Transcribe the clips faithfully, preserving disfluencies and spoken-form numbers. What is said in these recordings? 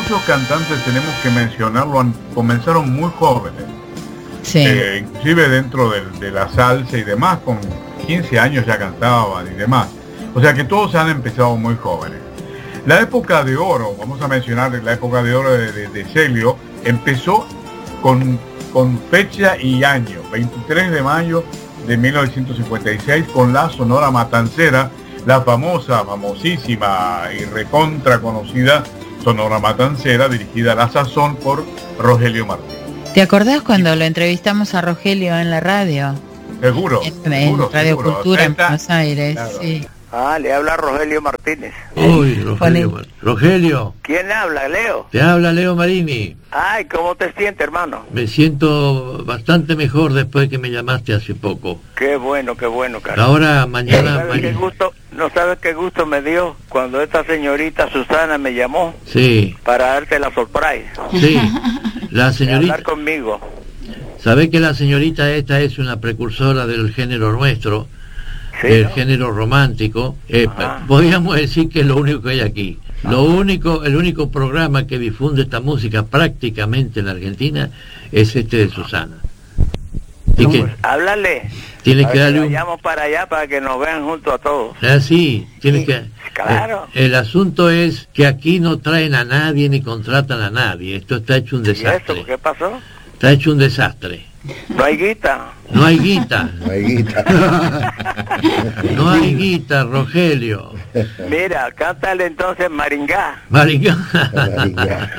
muchos cantantes, tenemos que mencionarlo, han, comenzaron muy jóvenes. Sí. Eh, inclusive dentro de, de la salsa y demás, con quince años ya cantaban y demás. O sea que todos han empezado muy jóvenes. La época de oro, vamos a mencionar la época de oro de, de, de Celio, empezó con, con fecha y año, veintitrés de mayo de mil novecientos cincuenta y seis, con la Sonora Matancera, la famosa, famosísima y recontra conocida Sonora Matancera, dirigida a la sazón por Rogelio Martínez. ¿Te acordás cuando lo entrevistamos a Rogelio en la radio? Seguro. En, en seguro, Radio seguro. Cultura en Está, Buenos Aires, claro. sí. Ah, le habla Rogelio Martínez. Uy, Rogelio. Rogelio, ¿Quién habla, Leo? te habla Leo Marini. Ay, ¿cómo te sientes, hermano? Me siento bastante mejor después que me llamaste hace poco. Qué bueno, qué bueno, carajo. Ahora, mañana... ¿No sabes qué mañana... gusto, no sabes qué gusto me dio cuando esta señorita Susana me llamó Sí, para darte la surprise? sí. La De señorita... hablar conmigo. ¿Sabés que la señorita esta es una precursora del género nuestro? Sí, El ¿no? género romántico. Eh, Ajá. podríamos decir que es lo único que hay aquí. Lo único, el único programa que difunde esta música prácticamente en la Argentina es este de Susana. Y No, que pues, háblale. tienes A que ver, darle un... vayamos para allá para que nos vean junto a todos. Ah, sí, tienes que... Claro. Eh, el asunto es que aquí no traen a nadie ni contratan a nadie. Esto está hecho un ¿Y esto desastre. qué pasó? Está hecho un desastre. No hay guita. No hay guita. No hay guita. No hay guita, Rogelio. Mira, cántale entonces Maringá. Maringá. Maringá.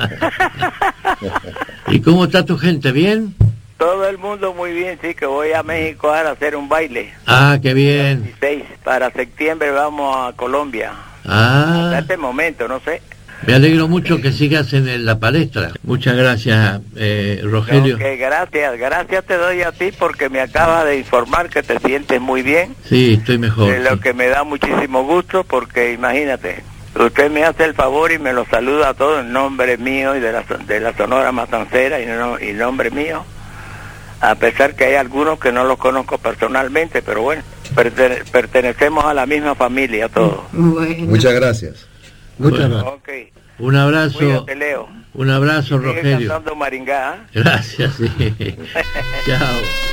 ¿Y cómo está tu gente? ¿Bien? Todo el mundo muy bien, sí, que voy a México ahora a hacer un baile. Ah, qué bien. dieciséis, para septiembre vamos a Colombia. Ah, Hasta este momento, no sé. me alegro mucho que sigas en el- la palestra. Muchas gracias, eh, Rogelio. Ok, gracias, gracias te doy a ti porque me acabas de informar que te sientes muy bien. Sí, estoy mejor. De lo sí. que me da muchísimo gusto porque imagínate, usted me hace el favor y me lo saluda a todos en nombre mío y de la, de la Sonora Matancera y no, y nombre mío. A pesar que hay algunos que no los conozco personalmente, pero bueno, pertene- pertenecemos a la misma familia todos. Bueno. Muchas gracias. Muchas gracias. Ok, Un abrazo. cuídate, Leo. Un abrazo, Sigue Rogelio. cantando Maringá, ¿eh? Gracias, sí. Chao.